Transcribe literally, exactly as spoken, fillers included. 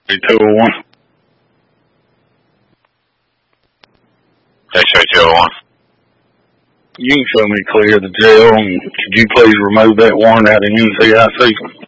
two oh one. X-ray two oh one. You can show me clear of the jail, and could you please remove that warrant out of N C I C?